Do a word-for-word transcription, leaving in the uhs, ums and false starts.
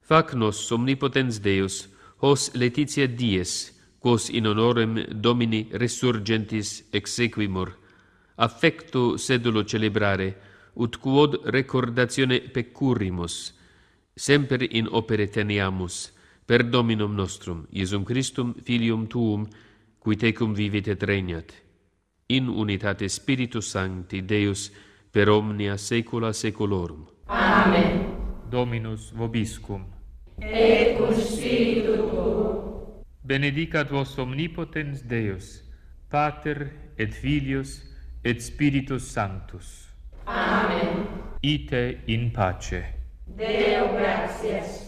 Fac nos omnipotens Deus, hos Laetitia dies, quos in honorem Domini resurgentis exequimur, affecto sedulo celebrare, ut quod recordatione pecurrimus, semper in opere teniamus, per Dominum nostrum, Iesum Christum, Filium Tuum, qui tecum vivit et regnat, in unitate Spiritus Sancti, Deus, per omnia saecula saeculorum. Amen. Dominus vobiscum. Et cum spiritu tuo. Benedicat vos omnipotens Deus, Pater et Filius et Spiritus Sanctus. Amen. Ite in pace. Deo gratias.